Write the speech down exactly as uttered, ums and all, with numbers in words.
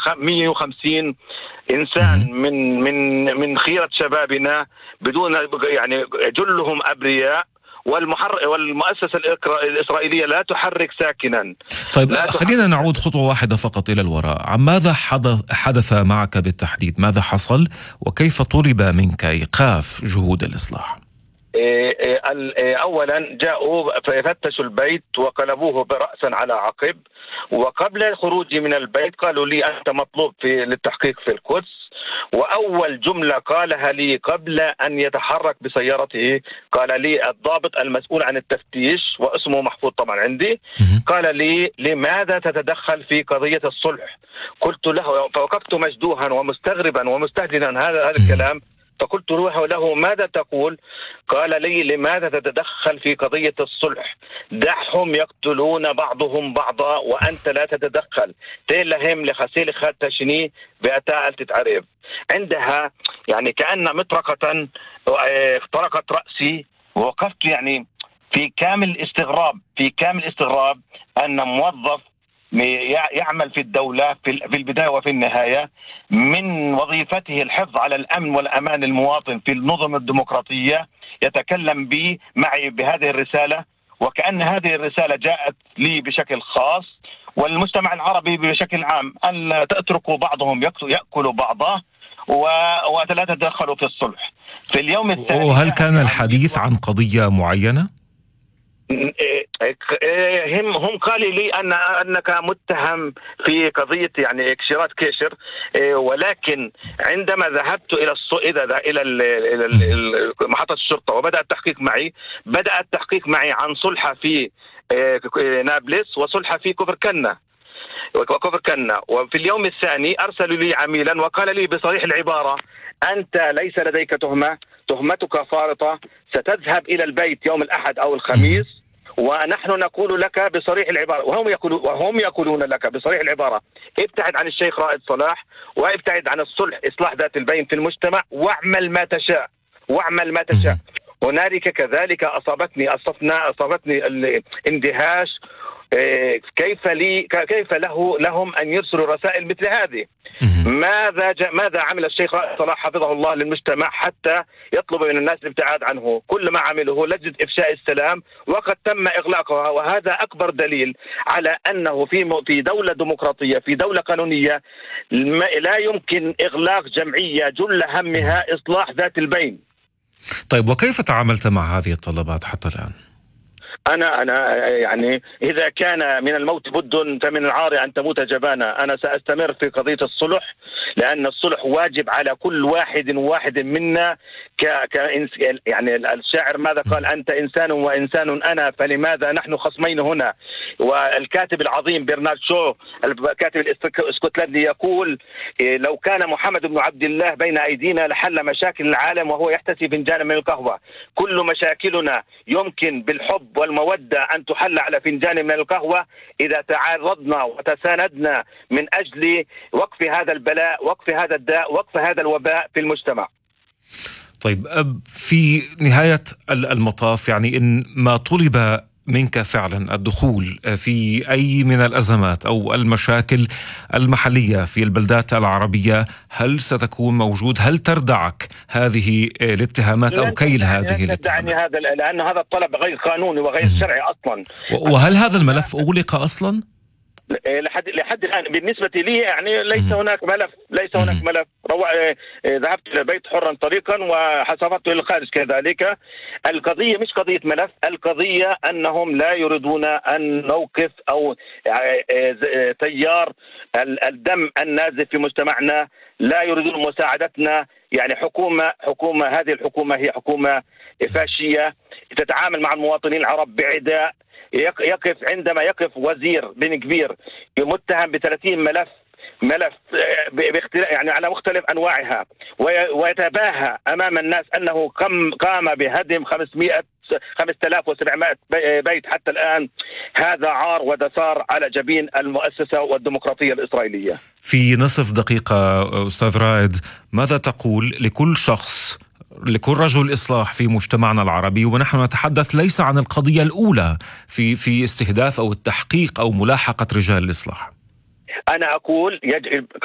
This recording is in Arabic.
مئة وخمسين إنسان من من من خيرة شبابنا بدون يعني جلهم أبرياء، والمحر والمؤسسة الإسرائيلية لا تحرك ساكنا. طيب خلينا نعود خطوة واحدة فقط إلى الوراء. عن ماذا حدث حدث معك بالتحديد؟ ماذا حصل وكيف طلب منك إيقاف جهود الإصلاح؟ أولا جاءوا ففتشوا البيت وقلبوه برأسا على عقب، وقبل خروجي من البيت قالوا لي أنت مطلوب في للتحقيق في القدس. وأول جملة قالها لي قبل أن يتحرك بسيارته قال لي الضابط المسؤول عن التفتيش، واسمه محفوظ طبعا عندي، قال لي لماذا تتدخل في قضية الصلح؟ قلت له، فوقفت مجدوها ومستغربا ومستهجنا هذا هذا الكلام، فقلت له ماذا تقول؟ قال لي لماذا تتدخل في قضية الصلح؟ دعهم يقتلون بعضهم بعضا وأنت لا تتدخل. تيلهم لخسيل خاتشني بأتاء تتعرف. عندها يعني كأن مطرقة اخترقت رأسي، ووقفت يعني في كامل استغراب في كامل استغراب أن موظف يعمل في الدولة في البداية وفي النهاية من وظيفته الحفظ على الأمن والأمان المواطن في النظم الديمقراطية يتكلم بي معي بهذه الرسالة، وكأن هذه الرسالة جاءت لي بشكل خاص والمجتمع العربي بشكل عام، أن تتركوا بعضهم يأكلوا بعضه ولا تدخلوا في الصلح. في اليوم الثاني، وهل كان الحديث عن قضية معينة؟ هم هم قالوا لي أن أنك متهم في قضية يعني إكشيرات كيشر، ولكن عندما ذهبت إلى إلى إلى محطة الشرطة وبدأ التحقيق معي بدأ التحقيق معي عن صلحة في نابلس وصلحة في كفر كنا وكفر كنا. وفي اليوم الثاني أرسلوا لي عميلا وقال لي بصريح العبارة أنت ليس لديك تهمة، تهمتك فارطة، ستذهب إلى البيت يوم الأحد أو الخميس ونحن نقول لك بصريح العبارة، وهم يقولون وهم يقولون لك بصريح العبارة ابتعد عن الشيخ رائد صلاح وابتعد عن الصلح إصلاح ذات البين في المجتمع واعمل ما تشاء واعمل ما تشاء. هنالك كذلك أصابتني أصفنا أصابتني الاندهاش. كيف لي كيف له لهم أن يرسلوا رسائل مثل هذه؟ ماذا ماذا عمل الشيخ رائد صلاح حفظه الله للمجتمع حتى يطلب من الناس الابتعاد عنه؟ كل ما عمله لجنة إفشاء السلام وقد تم إغلاقها، وهذا أكبر دليل على أنه في في دولة ديمقراطية في دولة قانونية لا يمكن إغلاق جمعية جل همها إصلاح ذات البين. طيب وكيف تعاملت مع هذه الطلبات حتى الآن؟ أنا أنا يعني إذا كان من الموت بد فمن العار أن تموت جبانا. أنا سأستمر في قضية الصلح، لأن الصلح واجب على كل واحد واحد منا. ك يعني الشاعر ماذا قال؟ أنت إنسان وإنسان أنا، فلماذا نحن خصمين هنا؟ والكاتب العظيم برنارد شو الكاتب الاسكتلندي يقول لو كان محمد بن عبد الله بين أيدينا لحل مشاكل العالم وهو يحتسي فنجان من القهوة. كل مشاكلنا يمكن بالحب والمودة أن تحل على فنجان من القهوة إذا تعرضنا وتساندنا من أجل وقف هذا البلاء، وقف هذا الداء، وقف هذا الوباء في المجتمع. طيب في نهاية المطاف، يعني إن ما طلب منك فعلا الدخول في أي من الأزمات أو المشاكل المحلية في البلدات العربية، هل ستكون موجود؟ هل تردعك هذه الاتهامات أو كيل هذه الاتهامات؟ هذا لأن هذا الطلب غير قانوني وغير شرعي أصلا. وهل هذا الملف أغلق أصلا؟ لحد لحد الآن بالنسبة لي يعني ليس هناك ملف ليس هناك ملف. ذهبت إلى البيت حرا طريقا وحسبت إلى الخارج كذلك. القضية مش قضية ملف، القضية أنهم لا يريدون أن نوقف أو تيار الدم النازف في مجتمعنا، لا يريدون مساعدتنا. يعني حكومة حكومة هذه الحكومة هي حكومة فاشية تتعامل مع المواطنين العرب بعداء. يقف عندما يقف وزير بن كبير متهم بثلاثين ملف ملف يعني على مختلف أنواعها، ويتباهى أمام الناس أنه قام بهدم خمسمائة خمسة آلاف وسبعمائة بيت حتى الآن. هذا عار ودثار على جبين المؤسسة والديمقراطية الإسرائيلية. في نصف دقيقة أستاذ رائد، ماذا تقول لكل شخص، لكل رجل إصلاح في مجتمعنا العربي، ونحن نتحدث ليس عن القضية الأولى في في استهداف أو التحقيق أو ملاحقة رجال الإصلاح؟ أنا أقول يجب